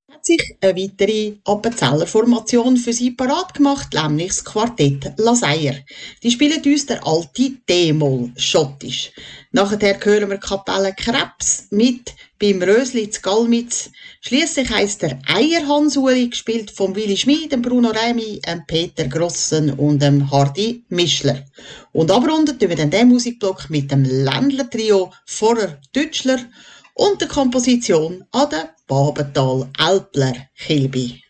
Hat sich eine weitere Appenzeller Formation für sie parat gemacht, nämlich das Quartett Laseier. Die spielen uns der alte D-Moll schottisch. Nachher hören wir Kapelle Krebs mit beim Rösli zu Galmitz. Schliesslich heisst der Eierhansuli, gespielt von Willi Schmid, dem Bruno Remy, dem Peter Grossen und dem Hardy Mischler. Und abrunden tun wir dann den Musikblock mit dem Ländler-Trio Vorer Dütschler und der Komposition an der Babental Alpler Kilby.